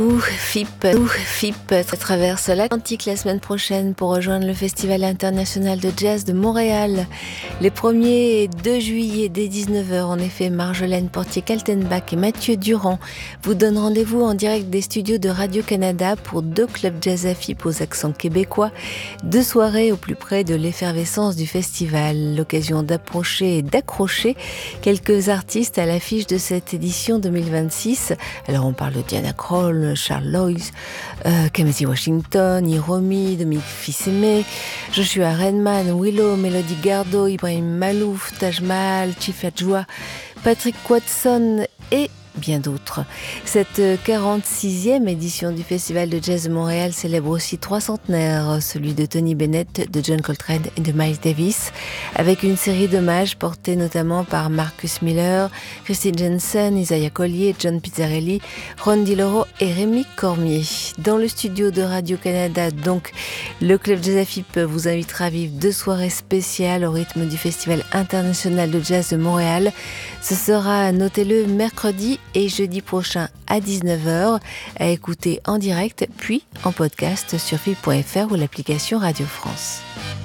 FIP traverse l'Atlantique la semaine prochaine pour rejoindre le Festival international de jazz de Montréal. Les 1er et 2 juillet dès 19h, en effet, Marjolaine Portier-Kaltenbach et Mathieu Durand vous donnent rendez-vous en direct des studios de Radio-Canada pour 2 clubs jazz à FIP aux accents québécois, 2 soirées au plus près de l'effervescence du festival. L'occasion d'approcher et d'accrocher quelques artistes à l'affiche de cette édition 2026. Alors on parle de Diana Krall, Charles Lois, Kamasi Washington, Hiromi, Dominique Fils-Aimé, Joshua Redman, Willow, Melody Gardot, Ibrahim Malouf, Taj Mahal, Chief Adjoa, Patrick Watson et bien d'autres. Cette 46e édition du Festival de Jazz de Montréal célèbre aussi 3 centenaires, celui de Tony Bennett, de John Coltrane et de Miles Davis, avec une série d'hommages portés notamment par Marcus Miller, Christine Jensen, Isaiah Collier, John Pizzarelli, Ron DiLoro et Rémi Cormier. Dans le studio de Radio-Canada, donc, le Club Jazz à FIP vous invitera à vivre 2 soirées spéciales au rythme du Festival international de jazz de Montréal. Ce sera, notez-le, mercredi et jeudi prochain à 19h, à écouter en direct puis en podcast sur FIP.fr ou l'application Radio France.